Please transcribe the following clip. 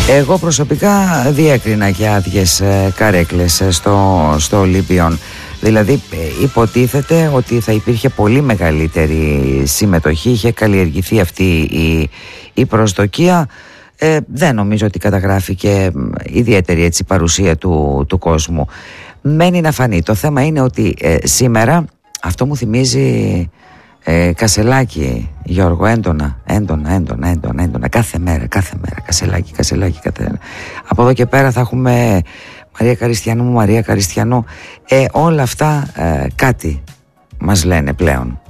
Εγώ προσωπικά διέκρινα και άδειες καρέκλες στο Ολύμπιον. Δηλαδή υποτίθεται ότι θα υπήρχε πολύ μεγαλύτερη συμμετοχή, είχε καλλιεργηθεί αυτή η προσδοκία. Δεν νομίζω ότι καταγράφηκε ιδιαίτερη έτσι παρουσία του κόσμου. Μένει να φανεί. Το θέμα είναι ότι σήμερα αυτό μου θυμίζει Κασελάκη, Γιώργο, έντονα, κάθε μέρα, Κασελάκη. Από εδώ και πέρα θα έχουμε Μαρία Καριστιανού, όλα αυτά κάτι μας λένε πλέον.